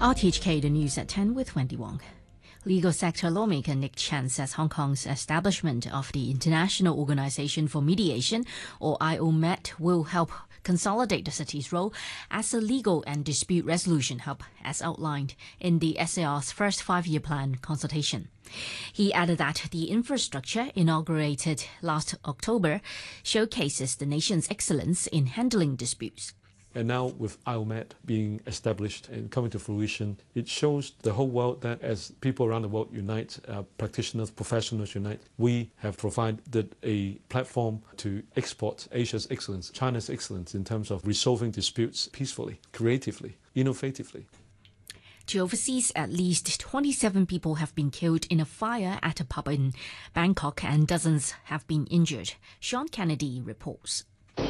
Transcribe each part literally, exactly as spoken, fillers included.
R T H K, the news at ten with Wendy Wong. Legal sector lawmaker Nick Chan says Hong Kong's establishment of the International Organization for Mediation, or I O M E D, will help consolidate the city's role as a legal and dispute resolution hub, as outlined in the S A R's first five-year plan consultation. He added that the infrastructure inaugurated last October showcases the nation's excellence in handling disputes. And now with I O M E D being established and coming to fruition, it shows the whole world that as people around the world unite, uh, practitioners, professionals unite, we have provided a platform to export Asia's excellence, China's excellence in terms of resolving disputes peacefully, creatively, innovatively. To overseas, at least twenty-seven people have been killed in a fire at a pub in Bangkok and dozens have been injured. Sean Kennedy reports.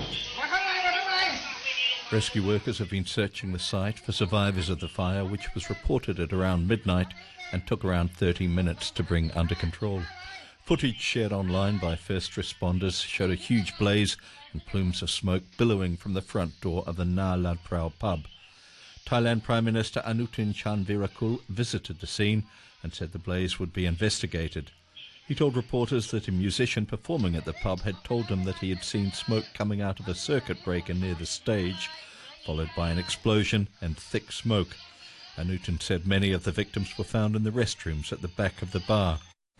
Rescue workers have been searching the site for survivors of the fire, which was reported at around midnight and took around thirty minutes to bring under control. Footage shared online by first responders showed a huge blaze and plumes of smoke billowing from the front door of the Na Lat Prao pub. Thailand Prime Minister Anutin Charnvirakul visited the scene and said the blaze would be investigated. He told reporters that a musician performing at the pub had told him that he had seen smoke coming out of a circuit breaker near the stage, followed by an explosion and thick smoke. Anutin said many of the victims were found in the restrooms at the back of the bar.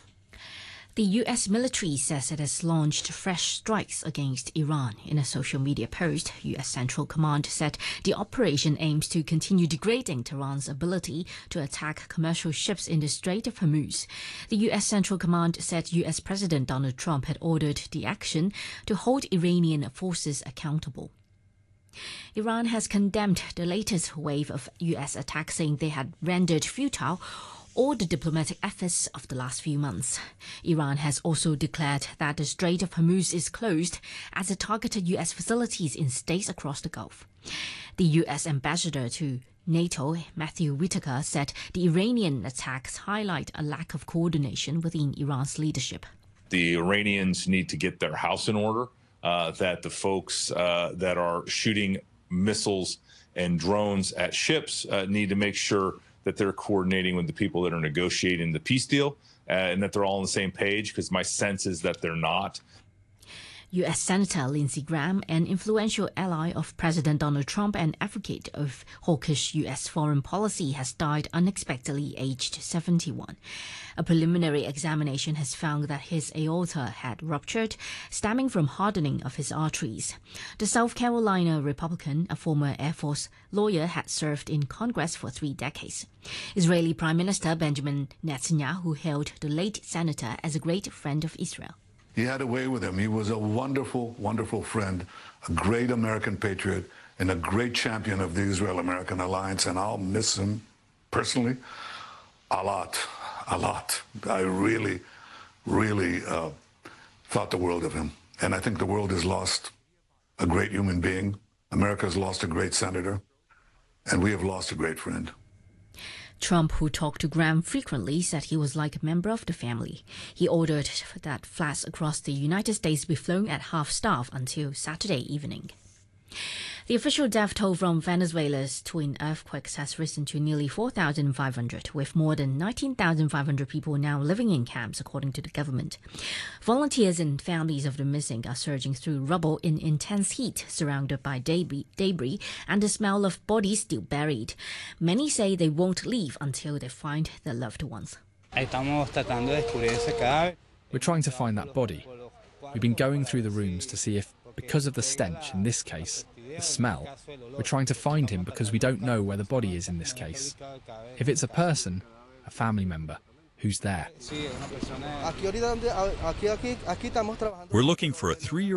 The U S military says it has launched fresh strikes against Iran. In a social media post, U S Central Command said the operation aims to continue degrading Tehran's ability to attack commercial ships in the Strait of Hormuz. The U S Central Command said U S President Donald Trump had ordered the action to hold Iranian forces accountable. Iran has condemned the latest wave of U S attacks, saying they had rendered futile all the diplomatic efforts of the last few months. Iran has also declared that the Strait of Hormuz is closed as it targeted U S facilities in states across the Gulf. The U S ambassador to NATO, Matthew Whitaker, said the Iranian attacks highlight a lack of coordination within Iran's leadership. The Iranians need to get their house in order, uh, that the folks uh, that are shooting missiles and drones at ships uh, need to make sure that they're coordinating with the people that are negotiating the peace deal uh, and that they're all on the same page, because my sense is that they're not. U S Senator Lindsey Graham, an influential ally of President Donald Trump and advocate of hawkish U S foreign policy, has died unexpectedly aged seventy-one. A preliminary examination has found that his aorta had ruptured, stemming from hardening of his arteries. The South Carolina Republican, a former Air Force lawyer, had served in Congress for three decades. Israeli Prime Minister Benjamin Netanyahu hailed the late senator as a great friend of Israel. He had a way with him. He was a wonderful, wonderful friend, a great American patriot, and a great champion of the Israel-American alliance, and I'll miss him personally a lot, a lot. I really, really uh, thought the world of him. And I think the world has lost a great human being. America has lost a great senator, and we have lost a great friend. Trump, who talked to Graham frequently, said he was like a member of the family. He ordered that flights across the United States be flown at half-staff until Saturday evening. The official death toll from Venezuela's twin earthquakes has risen to nearly four thousand five hundred, with more than nineteen thousand five hundred people now living in camps, according to the government. Volunteers and families of the missing are surging through rubble in intense heat, surrounded by debris and the smell of bodies still buried. Many say they won't leave until they find their loved ones. We're trying to find that body. We've been going through the rooms to see if, because of the stench in this case, the smell, we're trying to find him because we don't know where the body is in this case. If it's a person, a family member, who's there? We're looking for a three-year